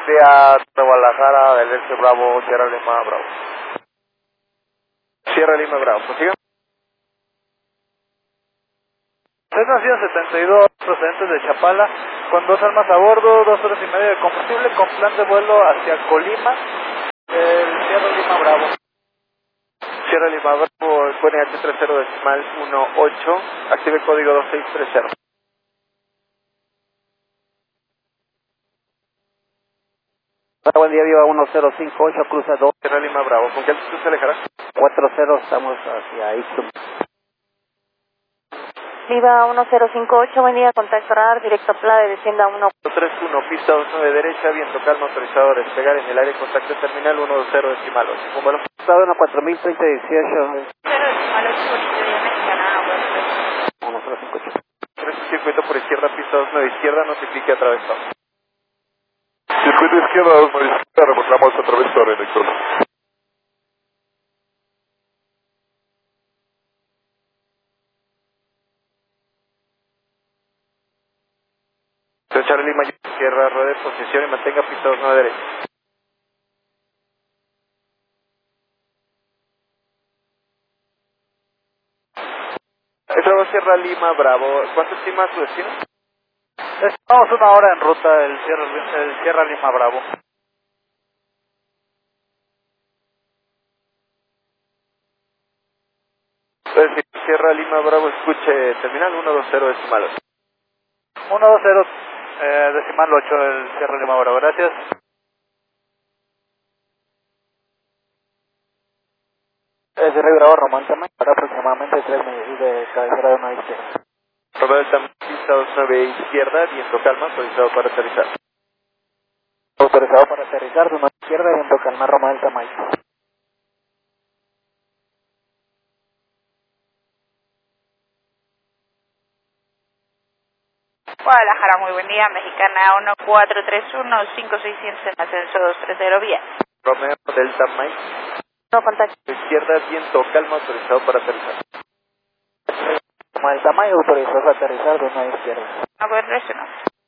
día, Guadalajara, del Este Bravo, Sierra Lima Bravo. Sierra Lima Bravo, pues sigan. Es nacido 72, procedentes de Chapala, con 2 armas a bordo, 2 horas y media de combustible, con plan de vuelo hacia Colima, el Sierra Lima Bravo. Sierra Lima Bravo, QNH 30.18, active código 2630. Buen día, Viva 1058, cruza 2. Sierra Lima Bravo, ¿con qué altitud se alejará? 40, estamos hacia Ixtum. Viva 1058, buen día, contacto radar, directo Plade, descienda 131, pista 29 derecha, viento calma, autorizado a despegar en el área, contacto terminal 120 decimal 8. ¿Cómo vuelo? Estado 14030, 18. 0 decimal 8, bonito día mexicana, 1058. Circuito por izquierda, pista 29 izquierda, notifique atravesado. Circuito izquierda, 29 izquierda, reportamos atravesado en Héctor. Sierra Lima, izquierda, rueda de posición y mantenga pista 29 derecha. Eso Sierra Lima Bravo, ¿cuánto estima su destino? Estamos 1 hora en ruta, el Sierra Lima Bravo. Sierra Lima Bravo, escuche, terminal 120 decimal 8. 120, decimal 8, el Sierra Lima Bravo, gracias. Es de Río Bravo, Román Tamayo, para aproximadamente 3 minutos de cabecera de una izquierda. Romeo Tamayo, pista 29 izquierda, viento calma, autorizado para aterrizar. Autorizado para aterrizar, de una izquierda, viento calma, Roma del Tamayo. Guadalajara, muy buen día, mexicana 1431, 5600 en ascenso 230 vía. Romeo Delta Mike. No contacto. Izquierda, viento calma, autorizado para aterrizar. Roma del Tamayo, autorizado para aterrizar, de una izquierda. No, pues,